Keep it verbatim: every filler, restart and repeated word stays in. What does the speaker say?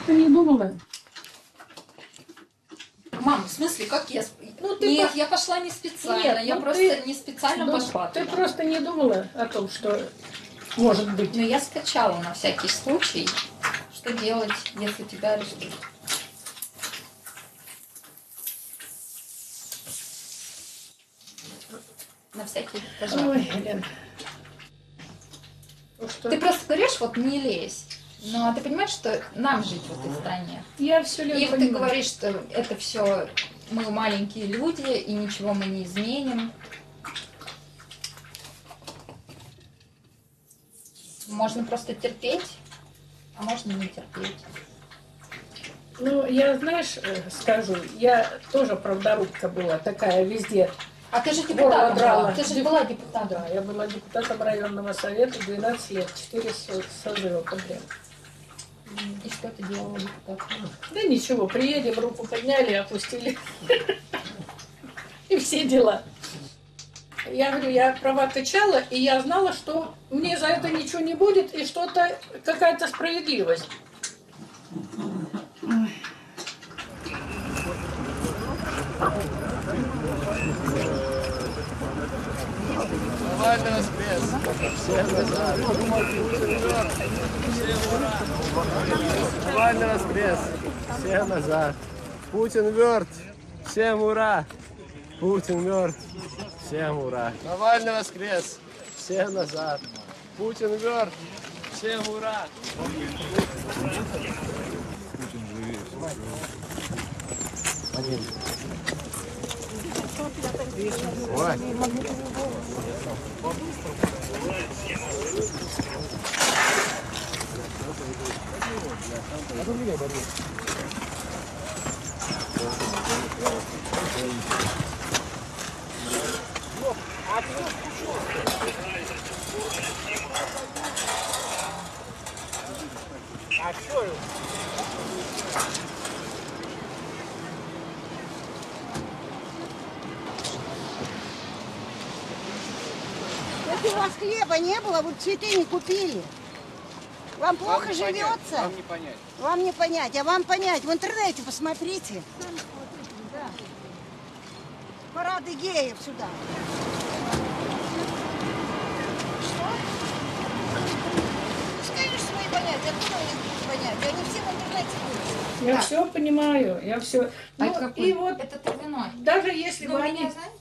Ты не думала? Мам, в смысле, как я? Ну, ты Нет, по... я пошла не специально. Нет, я ну, просто ты... не специально ну, пошла Ты туда. просто не думала о том, что может быть. Но я скачала на всякий случай, что делать, если тебя арестуют. На всякий пожар. Ой, блин. Ну, что? Ты просто говоришь, вот не лезь. Но ты понимаешь, что нам жить в этой стране? Я все И понимаю. ты говоришь, что это все мы маленькие люди, и ничего мы не изменим. Можно просто терпеть, а можно не терпеть. Ну, я, знаешь, скажу, я тоже правдорубка была, такая везде. А ты же депутатом была. Ты же Деп... была депутатом. Да, я была депутатом районного совета двенадцать лет, четыре созыва подряд. И что ты делала депутатом? Да ничего, приедем, руку подняли, опустили. И все дела. Я говорю, я права качала, и я знала, что мне за это ничего не будет, и что-то, какая-то справедливость. Навальный воскрес! Всем назад! Всем ура! Навальный воскрес! Всем назад! Путин мертв! Всем ура! Путин мертв! Всем ура! Навальный воскрес! Всем назад! Путин мертв! Всем ура! Ой. А что? Если у вас хлеба не было, вы цветы не купили. Вам плохо вам живется? Понять, вам не понять. Вам не понять, а вам понять. В интернете посмотрите. Да. Парады геев сюда. Что? Скажешь свои понятия, откуда у них будут понятия? Они все в интернете будут. Я Да. все понимаю, я все. А Ну, какой? и вот Это травяной. даже если Ну, бы меня они знаете?